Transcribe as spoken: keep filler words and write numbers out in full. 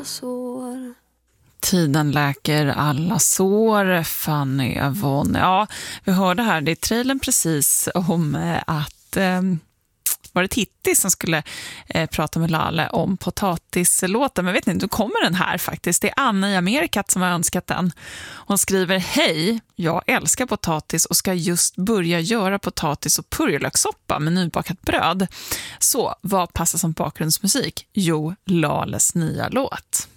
sår. Tiden läker alla sår, Fanny Avon. Ja, vi hörde här, det är trailern precis om att eh, var det Titti som skulle eh, prata med Lalle om potatislåten. Men vet ni, då kommer den här faktiskt. Det är Anna i Amerikat som har önskat den. Hon skriver: hej, jag älskar potatis och ska just börja göra potatis- och purjolökssoppa med nybakat bröd. Så, vad passar som bakgrundsmusik? Jo, Lalles nya låt.